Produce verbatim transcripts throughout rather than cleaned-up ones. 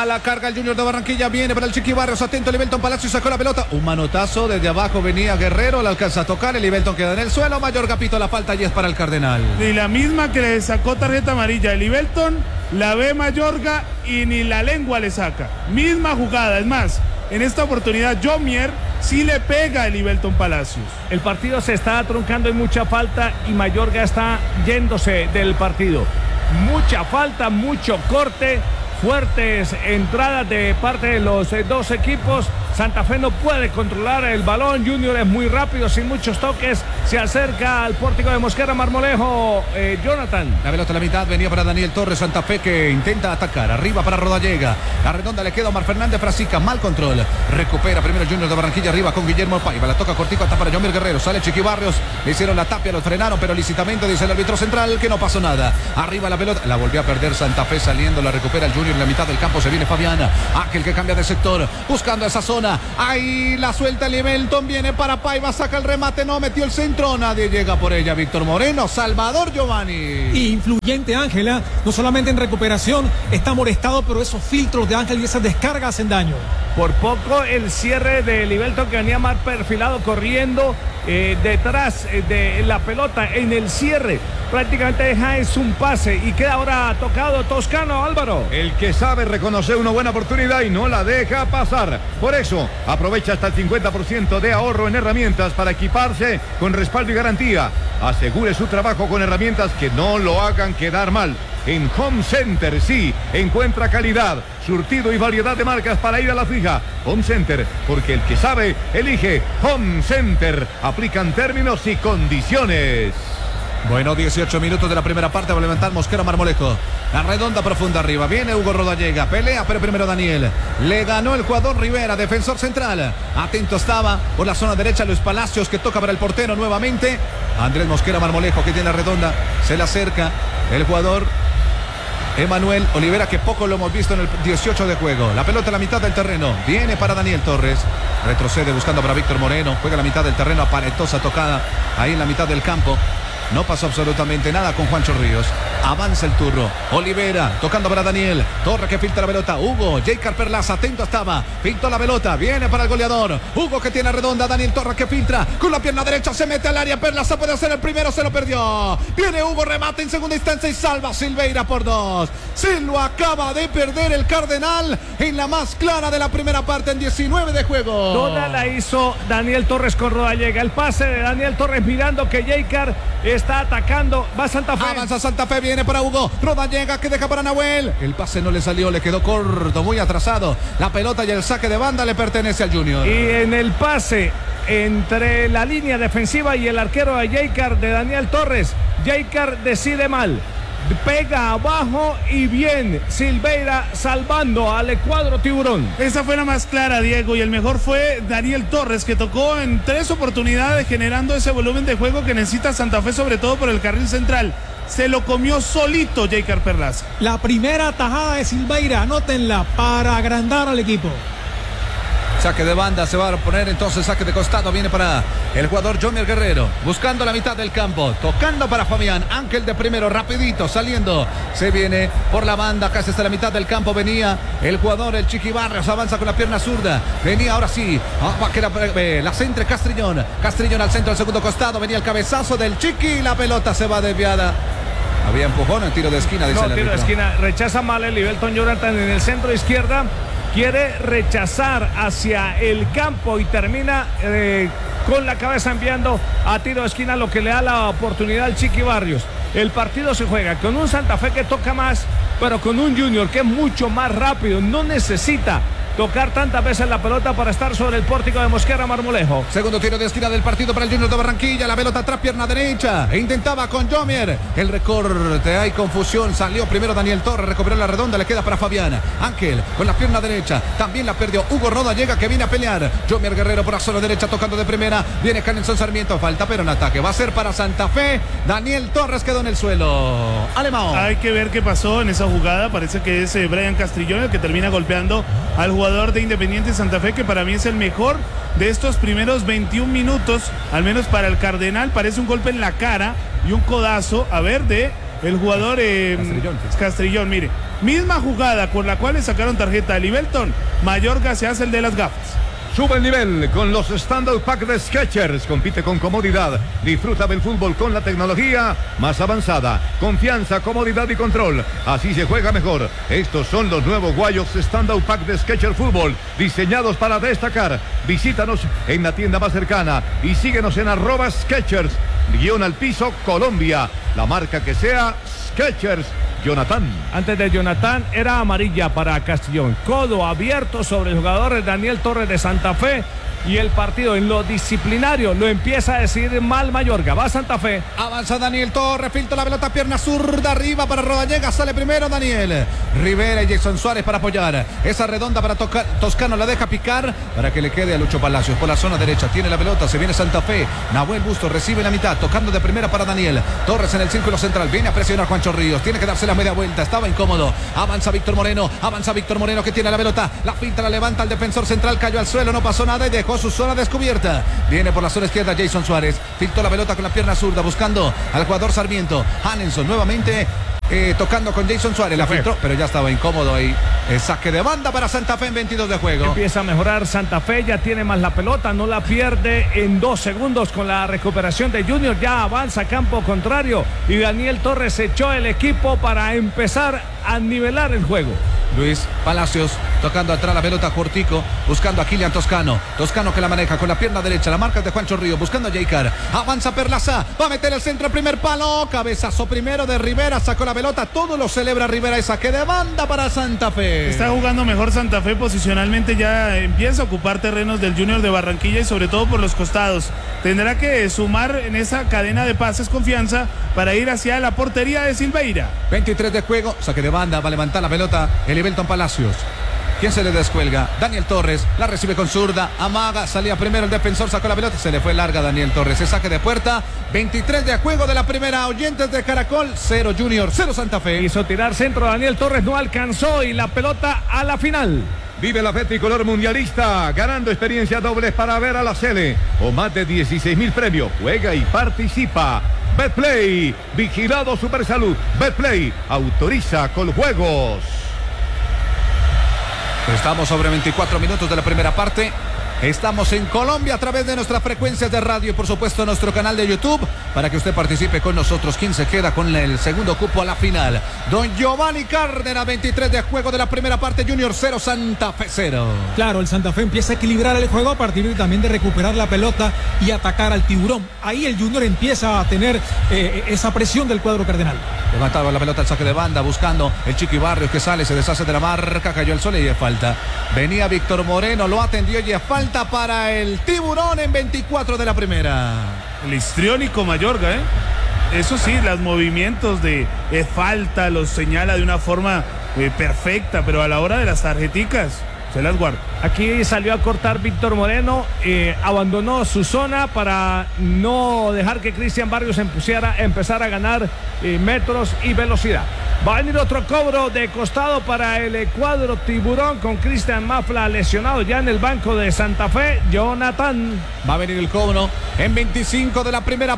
A la carga el Junior de Barranquilla, viene para el Chiqui Barrios, atento Livelton Palacio y sacó la pelota. Un manotazo desde abajo, venía Guerrero, la alcanza a tocar, el Livelton queda en el suelo, Mayorga pito la falta y es para el Cardenal. Y la misma que le sacó tarjeta amarilla el Livelton, la ve Mayorga y ni la lengua le saca. Misma jugada, es más, en esta oportunidad Jomier sí le pega a Livelton Palacios. El partido se está truncando, hay mucha falta y Mayorga está yéndose del partido. Mucha falta, mucho corte, fuertes entradas de parte de los eh, dos equipos. Santa Fe no puede controlar el balón. Junior es muy rápido, sin muchos toques. Se acerca al pórtico de Mosquera Marmolejo. Eh, Jonathan. La pelota a la mitad venía para Daniel Torres. Santa Fe que intenta atacar. Arriba para Rodallega. La redonda le queda a Omar Fernández Frasica. Mal control. Recupera primero el Junior de Barranquilla. Arriba con Guillermo Paiva. La toca cortico hasta para Jomier Guerrero. Sale Chiqui Barrios. Le hicieron la tapia, lo frenaron, pero lícitamente dice el árbitro central que no pasó nada. Arriba la pelota. La volvió a perder Santa Fe saliendo. La recupera el Junior en la mitad del campo. Se viene Fabiana. Aquel que cambia de sector. Buscando esa zona. Ahí la suelta Livelton, viene para Paiva, saca el remate, no metió el centro, nadie llega por ella. Víctor Moreno, Salvador Giovanni. Influyente Ángela, no solamente en recuperación, está molestado, pero esos filtros de Ángel y esas descargas hacen daño. Por poco el cierre de Livelton, que venía mal perfilado, corriendo eh, detrás eh, de la pelota en el cierre. Prácticamente deja es un pase y queda ahora tocado Toscano. Álvaro. El que sabe reconocer una buena oportunidad y no la deja pasar. Por eso aprovecha hasta el cincuenta por ciento de ahorro en herramientas para equiparse con respaldo y garantía. Asegure su trabajo con herramientas que no lo hagan quedar mal. En Home Center, sí, encuentra calidad, surtido y variedad de marcas para ir a la fija. Home Center, porque el que sabe, elige Home Center. Aplican términos y condiciones. Bueno, dieciocho minutos de la primera parte. Va a levantar Mosquera Marmolejo. La redonda profunda arriba. Viene Hugo Rodallega. Pelea, pero primero Daniel. Le ganó el jugador Rivera, defensor central. Atento estaba por la zona derecha Luis Palacios, que toca para el portero nuevamente. Andrés Mosquera Marmolejo, que tiene la redonda. Se le acerca el jugador Emanuel Olivera, que poco lo hemos visto en el dieciocho de juego. La pelota a la mitad del terreno. Viene para Daniel Torres. Retrocede buscando para Víctor Moreno. Juega a la mitad del terreno. Aparatosa tocada ahí en la mitad del campo. No pasó absolutamente nada con Juancho Ríos. Avanza el turno. Olivera tocando para Daniel. Torre que filtra la pelota. Hugo. Jaycar Perlaza. Atento estaba. Pintó la pelota. Viene para el goleador. Hugo que tiene redonda. Daniel Torres que filtra. Con la pierna derecha se mete al área. Perlaza puede hacer el primero. Se lo perdió. Viene Hugo. Remate en segunda instancia y salva Silveira por dos. Se lo acaba de perder el Cardenal en la más clara de la primera parte en diecinueve de juego. Toda la hizo Daniel Torres con Rodallega. El pase de Daniel Torres mirando que Jaycar está atacando. Va Santa Fe. Avanza Santa Fe, viene para Hugo. Rodallega que deja para Nahuel. El pase no le salió, le quedó corto, muy atrasado. La pelota y el saque de banda le pertenece al Junior. Y en el pase entre la línea defensiva y el arquero de Jaycar de Daniel Torres, Jaycar decide mal. Pega abajo y bien Silveira salvando al cuadro tiburón. Esa fue la más clara, Diego, y el mejor fue Daniel Torres, que tocó en tres oportunidades generando ese volumen de juego que necesita Santa Fe, sobre todo por el carril central. Se lo comió solito Jaycar Perlaza. La primera tajada de Silveira, anótenla, para agrandar al equipo. Saque de banda, se va a poner entonces saque de costado, viene para el jugador Jomier Guerrero, buscando la mitad del campo, tocando para Fabián, Ángel de primero, rapidito, saliendo, se viene por la banda, casi hasta la mitad del campo, venía el jugador, el Chiqui Barrios, avanza con la pierna zurda, venía ahora sí, ah, que la, eh, la centre Castrillón, Castrillón al centro del segundo costado, venía el cabezazo del Chiqui, la pelota se va desviada. Había empujón en tiro de esquina, dice no, el tiro de árbitro. esquina, rechaza mal el Livelton Jonathan en el centro izquierda. Quiere rechazar hacia el campo y termina eh, con la cabeza enviando a tiro de esquina, lo que le da la oportunidad al Chiqui Barrios. El partido se juega con un Santa Fe que toca más, pero con un Junior que es mucho más rápido. No necesita tocar tantas veces la pelota para estar sobre el pórtico de Mosquera Marmolejo. Segundo tiro de esquina del partido para el Junior de Barranquilla. La pelota atrás, pierna derecha. E intentaba con Jomier. El recorte, hay confusión. Salió primero Daniel Torres, recuperó la redonda, le queda para Fabián. Ángel con la pierna derecha. También la perdió Hugo Rodallega, que viene a pelear. Jomier Guerrero por la zona derecha tocando de primera. Viene Canelson Sarmiento. Falta pero en ataque. Va a ser para Santa Fe. Daniel Torres quedó en el suelo. Alemão. Hay que ver qué pasó en esa jugada. Parece que es eh, Brian Castrillón el que termina golpeando al jugador de Independiente Santa Fe, que para mí es el mejor de estos primeros veintiún minutos, al menos para el Cardenal. Parece un golpe en la cara y un codazo, a ver, de el jugador eh, Castrillón, sí. Castrillón, mire, Misma jugada con la cual le sacaron tarjeta a Livelton. Mayorga se hace el de las gafas. Sube el nivel con los Standout Pack de Skechers. Compite con comodidad. Disfruta del fútbol con la tecnología más avanzada. Confianza, comodidad y control. Así se juega mejor. Estos son los nuevos guayos Standout Pack de Skechers Fútbol, diseñados para destacar. Visítanos en la tienda más cercana y síguenos en arroba Skechers, guión al piso Colombia. La marca que sea, Skechers. Jonathan. Antes de Jonathan era amarilla para Castellón. Codo abierto sobre el jugador Daniel Torres de Santa Fe. Y el partido en lo disciplinario lo empieza a decidir mal Mayorga. Va Santa Fe. Avanza Daniel Torres, filtra la pelota, pierna zurda arriba para Rodallega. Sale primero Daniel Rivera y Jason Suárez para apoyar. Esa redonda para tocar. Toscano la deja picar para que le quede a Lucho Palacios. Por la zona derecha tiene la pelota, se viene Santa Fe. Nahuel Busto recibe la mitad, tocando de primera para Daniel Torres en el círculo central. Viene a presionar Juancho Ríos. Tiene que darse la media vuelta, estaba incómodo. Avanza Víctor Moreno, avanza Víctor Moreno que tiene la pelota. La filtra, la levanta el defensor central, cayó al suelo, no pasó nada y dejó su zona descubierta. Viene por la zona izquierda Jason Suárez, filtró la pelota con la pierna zurda buscando al jugador Sarmiento. Hanenson nuevamente eh, tocando con Jason Suárez, la filtró, pero ya estaba incómodo ahí. El saque de banda para Santa Fe en veintidós de juego. Empieza a mejorar Santa Fe, ya tiene más la pelota, no la pierde en dos segundos con la recuperación de Junior. Ya avanza a campo contrario y Daniel Torres echó el equipo para empezar a nivelar el juego. Luis Palacios tocando atrás la pelota, Cortico buscando a Kilian Toscano. Toscano que la maneja con la pierna derecha, la marca de Juancho Río buscando a Jaycar. Avanza Perlaza, va a meter el centro, el primer palo, cabezazo primero de Rivera, sacó la pelota, todo lo celebra Rivera y saque de banda para Santa Fe. Está jugando mejor Santa Fe posicionalmente, ya empieza a ocupar terrenos del Junior de Barranquilla y sobre todo por los costados. Tendrá que sumar en esa cadena de pases confianza para ir hacia la portería de Silveira. veintitrés de juego, saque de banda, va a levantar la pelota el Livelton Palacios. ¿Quién se le descuelga? Daniel Torres, la recibe con zurda, amaga, salía primero el defensor, sacó la pelota, se le fue larga a Daniel Torres, se saque de puerta, veintitrés de juego de la primera, oyentes de Caracol, cero Junior, cero Santa Fe. Hizo tirar centro Daniel Torres, no alcanzó y la pelota a la final. Vive la fe tricolor mundialista, ganando experiencias dobles para ver a la Sele o más de dieciséis mil premios. Juega y participa. Betplay, vigilado Supersalud. Betplay, autoriza con juegos. Estamos sobre veinticuatro minutos de la primera parte. Estamos en Colombia a través de nuestras frecuencias de radio y por supuesto nuestro canal de YouTube para que usted participe con nosotros. ¿Quién se queda con el segundo cupo a la final? Don Giovanni Cárdenas, veintitrés de juego de la primera parte, Junior cero, Santa Fe cero. Claro, el Santa Fe empieza a equilibrar el juego a partir de, también de recuperar la pelota y atacar al tiburón. Ahí el Junior empieza a tener eh, esa presión del cuadro cardenal. Levantaba la pelota al saque de banda buscando el Chiqui Barrios que sale, se deshace de la marca, cayó al suelo y es falta. Venía Víctor Moreno, lo atendió y es falta para el tiburón en veinticuatro de la primera. El histriónico Mayorga, ¿eh? Eso sí, los movimientos de eh, falta los señala de una forma eh, perfecta, pero a la hora de las tarjeticas se las guarda. Aquí salió a cortar Víctor Moreno, eh, abandonó su zona para no dejar que Cristian Barrios empusiera, empezara a ganar eh, metros y velocidad. Va a venir otro cobro de costado para el cuadro tiburón con Cristian Mafla lesionado ya en el banco de Santa Fe. Jonathan. Va a venir el cobro en veinticinco de la primera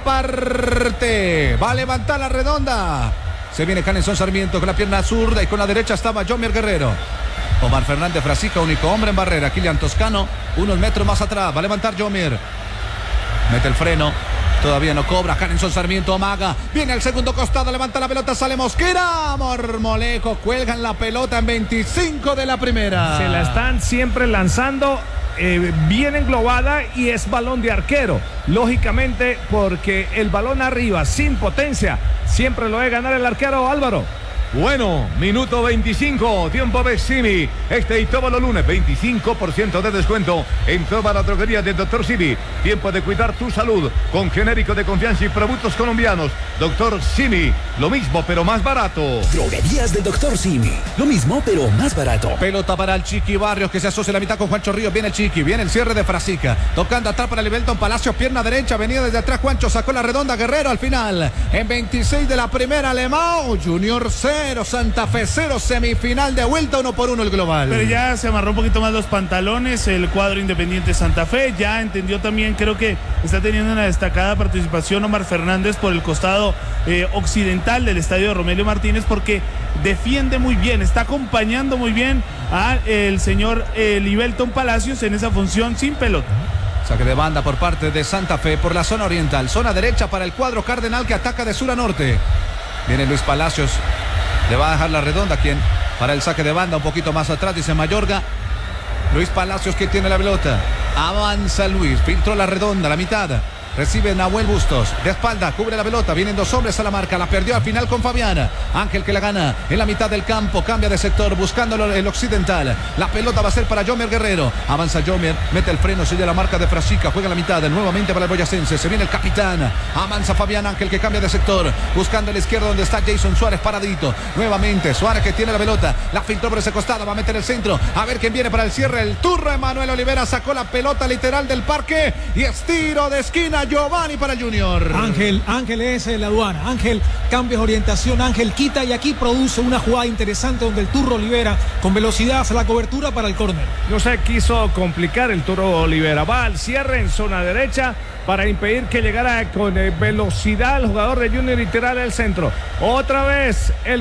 parte. Va a levantar la redonda. Se viene Hanenson Sarmiento con la pierna zurda y con la derecha estaba Jomier Guerrero. Omar Fernández Frasica, único hombre en barrera. Kilian Toscano, unos metros más atrás. Va a levantar Jomier. Mete el freno. Todavía no cobra. Hanenson Sarmiento amaga. Viene al segundo costado. Levanta la pelota. Sale Mosquera. Marmolejo. Cuelgan la pelota en veinticinco de la primera. Se la están siempre lanzando. Eh, bien englobada y es balón de arquero. Lógicamente, porque el balón arriba sin potencia siempre lo debe ganar el arquero Álvaro. Bueno, minuto veinticinco, tiempo de Simi. Este y todos los lunes, veinticinco por ciento de descuento en toda la droguería del doctor Simi. Tiempo de cuidar tu salud con genérico de confianza y productos colombianos. doctor Simi, lo mismo pero más barato. Droguerías del doctor Simi, lo mismo pero más barato. Pelota para el Chiqui Barrios que se asocia la mitad con Juancho Ríos. Viene el Chiqui, viene el cierre de Frasica. Tocando atrás para Livelton Palacios, pierna derecha, venía desde atrás Juancho, sacó la redonda Guerrero al final. En veintiséis de la primera, Alemão, Junior cero, Santa Fe cero, semifinal de vuelta, uno por uno el global. Pero ya se amarró un poquito más los pantalones el cuadro Independiente Santa Fe, ya entendió también, creo que está teniendo una destacada participación Omar Fernández por el costado eh, occidental monumental del estadio Romelio Martínez porque defiende muy bien, está acompañando muy bien al señor eh, Libelton Palacios en esa función sin pelota. Saque de banda por parte de Santa Fe por la zona oriental. Zona derecha para el cuadro cardenal que ataca de sur a norte. Viene Luis Palacios. Le va a dejar la redonda. ¿Quién? Para el saque de banda un poquito más atrás, dice Mayorga. Luis Palacios que tiene la pelota. Avanza Luis. Filtró la redonda, la mitad. Recibe Nahuel Bustos, de espalda, cubre la pelota, vienen dos hombres a la marca, la perdió al final con Fabián. Ángel que la gana en la mitad del campo, cambia de sector, buscando el occidental. La pelota va a ser para Jomer Guerrero. Avanza Jomer, mete el freno, sigue la marca de Frasica, juega la mitad, nuevamente para el boyacense. Se viene el capitán, avanza Fabián Ángel que cambia de sector, buscando a la izquierda donde está Jason Suárez paradito. Nuevamente Suárez que tiene la pelota, la filtró por ese costado, va a meter el centro. A ver quién viene para el cierre, el turno. Emanuel Olivera sacó la pelota literal del parque y es tiro de esquina. Giovanni para el Junior. Ángel, Ángel es la aduana. Ángel cambia de orientación, Ángel quita y aquí produce una jugada interesante donde el Turro Olivera con velocidad hace la cobertura para el córner. No se quiso complicar el Turro Olivera. Va al cierre en zona derecha para impedir que llegara con velocidad el jugador de Junior y tirar el centro. Otra vez el